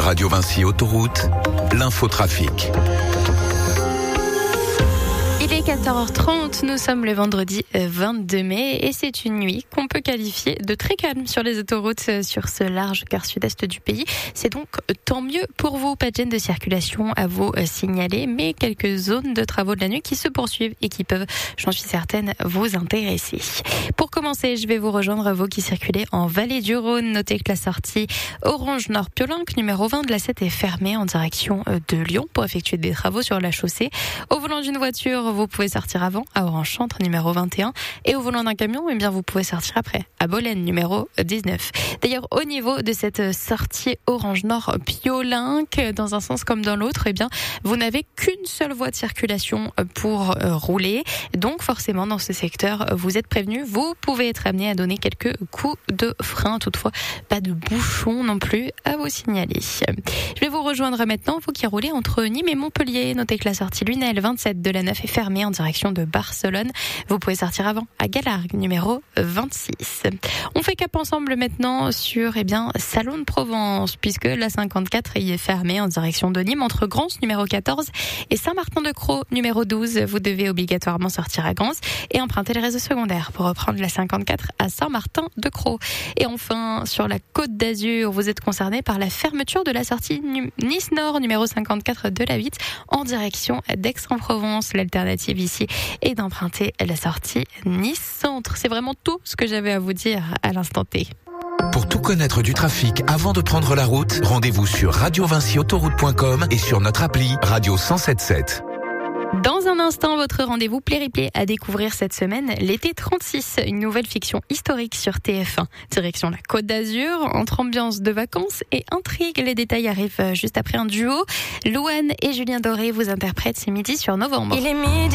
Radio Vinci Autoroute, l'infotrafic. Il est 14h30, nous sommes le vendredi 22 mai et c'est une nuit qu'on peut qualifier de très calme sur les autoroutes sur ce large quart sud-est du pays. C'est donc tant mieux pour vous, pas de gêne de circulation à vous signaler, mais quelques zones de travaux de la nuit qui se poursuivent et qui peuvent, j'en suis certaine, vous intéresser. Pour commencer, je vais vous rejoindre, vous qui circulez en Vallée du Rhône. Notez que la sortie Orange Nord Piolenc, numéro 20 de la 7 est fermée en direction de Lyon pour effectuer des travaux sur la chaussée. Au volant d'une voiture, vous pouvez sortir avant à Orange-Chantre, numéro 21. Et au volant d'un camion, eh bien, vous pouvez sortir après à Bolène, numéro 19. D'ailleurs, au niveau de cette sortie Orange-Nord Piolenc, dans un sens comme dans l'autre, eh bien, vous n'avez qu'une seule voie de circulation pour rouler. Donc, forcément, dans ce secteur, vous êtes prévenu. Vous pouvez être amené à donner quelques coups de frein. Toutefois, pas de bouchon non plus à vous signaler. Je vais vous rejoindre maintenant, vous qui roulez entre Nîmes et Montpellier. Notez que la sortie Lunel 27 de la 9 est fermée en direction de Barcelone. Vous pouvez sortir avant à Galargues, numéro 26. On fait cap ensemble maintenant sur Salon de Provence, puisque la 54 y est fermée en direction de Nîmes entre Grance, numéro 14, et Saint-Martin-de-Crau, numéro 12. Vous devez obligatoirement sortir à Grance et emprunter le réseau secondaire pour reprendre la 54 à Saint-Martin-de-Crau. Et enfin, sur la Côte d'Azur, vous êtes concerné par la fermeture de la sortie Nice-Nord, numéro 54 de la 8, en direction d'Aix-en-Provence. L'alternative ici est d'emprunter la sortie Nice-Centre. C'est vraiment tout ce que j'avais à vous dire à l'instant T. Pour tout connaître du trafic avant de prendre la route, rendez-vous sur radiovinciautoroute.com et sur notre appli Radio 107.7. Dans un instant, votre rendez-vous Play-Replay à découvrir cette semaine, l'été 36, une nouvelle fiction historique sur TF1. Direction la Côte d'Azur, entre ambiance de vacances et intrigue. Les détails arrivent juste après un duo. Louane et Julien Doré vous interprètent ce midi sur Novembre. Il est midi.